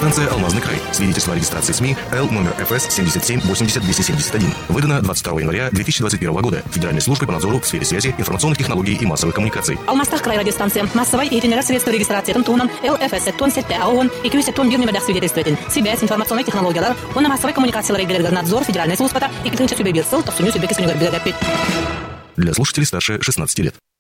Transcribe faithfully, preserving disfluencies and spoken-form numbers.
Радиостанция «Алмазный край». Свидетельство о регистрации СМИ Л номер эф эс семьдесят семь восемьдесят двести семьдесят один. Выдано двадцать второго января две тысячи двадцать первого года Федеральной службой по надзору в сфере связи, информационных технологий и массовых коммуникаций. Алмазтах край радиостанция. Массовой и итинера средства регистрации Тантунан Л эф эс сеттон сетте АОН и кю сеттон бир нөмірдәк свидетельстветін. Связь, информационные технологиялар, оны массовой коммуникациялар игілерді надзор Федеральной службы и клинча субъект ссыл, то сумю субъект Для слушателей старше шестнадцати лет.